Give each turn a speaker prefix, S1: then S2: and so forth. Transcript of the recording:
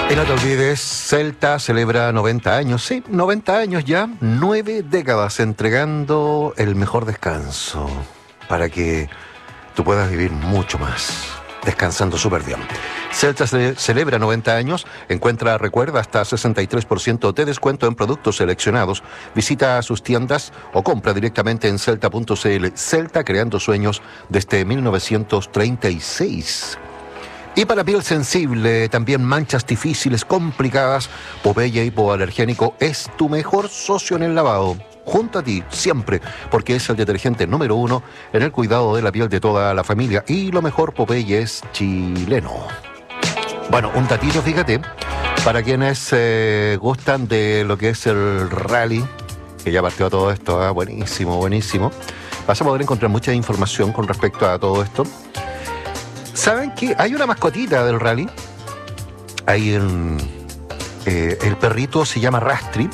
S1: Y no te olvides, Celta celebra 90 años, sí, 90 años ya, 9 décadas entregando el mejor descanso para que tú puedas vivir mucho más, descansando súper bien. Celta celebra 90 años, recuerda, hasta 63% de descuento en productos seleccionados. Visita sus tiendas o compra directamente en celta.cl. Celta, creando sueños desde 1936. Y para piel sensible, también manchas difíciles, complicadas, Popeye Hipoalergénico es tu mejor socio en el lavado. Junto a ti, siempre, porque es el detergente número 1 en el cuidado de la piel de toda la familia. Y lo mejor, Popeye es chileno. Bueno, un datito, fíjate, para quienes gustan de lo que es el rally, que ya partió todo esto, buenísimo, buenísimo. Vas a poder encontrar mucha información con respecto a todo esto. ¿Saben qué? Hay una mascotita del rally. Hay el perrito se llama Rastri.